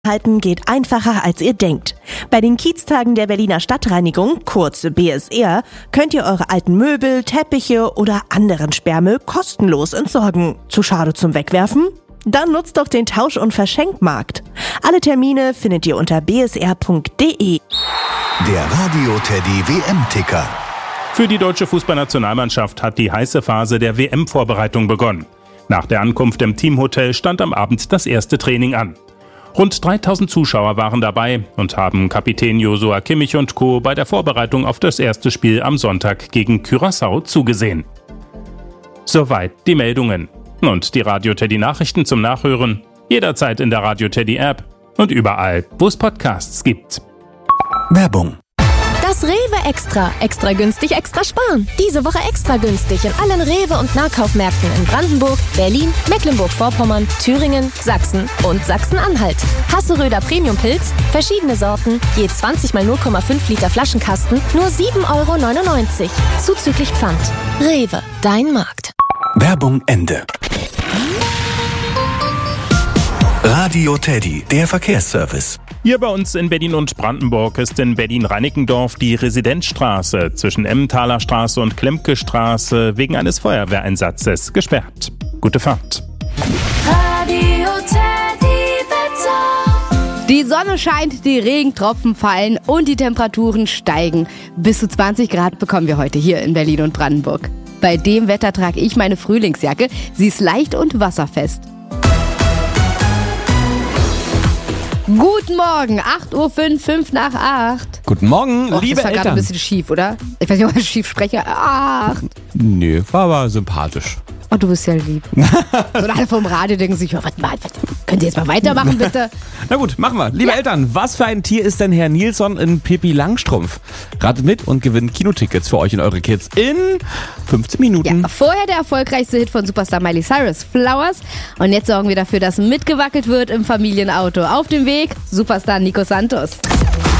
Halten geht einfacher, als ihr denkt. Bei den Kieztagen der Berliner Stadtreinigung, kurz BSR, könnt ihr eure alten Möbel, Teppiche oder anderen Sperrmüll kostenlos entsorgen. Zu schade zum Wegwerfen? Dann nutzt doch den Tausch- und Verschenkmarkt. Alle Termine findet ihr unter bsr.de. Der Radio Teddy WM-Ticker. Für die deutsche Fußballnationalmannschaft hat die heiße Phase der WM-Vorbereitung begonnen. Nach der Ankunft im Teamhotel stand am Abend das erste Training an. Rund 3000 Zuschauer waren dabei und haben Kapitän Joshua Kimmich und Co. bei der Vorbereitung auf das erste Spiel am Sonntag gegen Curaçao zugesehen. Soweit die Meldungen. Und die Radio Teddy Nachrichten zum Nachhören jederzeit in der Radio Teddy App und überall, wo es Podcasts gibt. Werbung. Das Rewe Extra. Extra günstig, extra sparen. Diese Woche extra günstig in allen Rewe- und Nahkaufmärkten in Brandenburg, Berlin, Mecklenburg-Vorpommern, Thüringen, Sachsen und Sachsen-Anhalt. Hasseröder Premium-Pilz, verschiedene Sorten, je 20 mal 0,5 Liter Flaschenkasten, nur 7,99 €. Zuzüglich Pfand. Rewe, dein Markt. Werbung Ende. Radio Teddy, der Verkehrsservice. Hier bei uns in Berlin und Brandenburg ist in Berlin-Reinickendorf die Residenzstraße zwischen Emmentaler Straße und Klemke Straße wegen eines Feuerwehreinsatzes gesperrt. Gute Fahrt. Radio Teddy Wetter. Die Sonne scheint, die Regentropfen fallen und die Temperaturen steigen. Bis zu 20 Grad bekommen wir heute hier in Berlin und Brandenburg. Bei dem Wetter trage ich meine Frühlingsjacke. Sie ist leicht und wasserfest. Guten Morgen, 8:05 Uhr, 5 nach 8. Guten Morgen, liebe Das war gerade Eltern. ein bisschen schief, oder? Ich weiß nicht, ob ich schief spreche. 8. Nee, war aber sympathisch. Oh, du bist ja lieb. So alle vom Radio denken sich, oh, warte mal, könnt ihr jetzt mal weitermachen, bitte? Na gut, machen wir. Liebe Eltern, was für ein Tier ist denn Herr Nilsson in Pippi Langstrumpf? Ratet mit und gewinnt Kinotickets für euch und eure Kids in 15 Minuten. Ja, vorher der erfolgreichste Hit von Superstar Miley Cyrus, Flowers. Und jetzt sorgen wir dafür, dass mitgewackelt wird im Familienauto. Auf dem Weg, Superstar Nico Santos.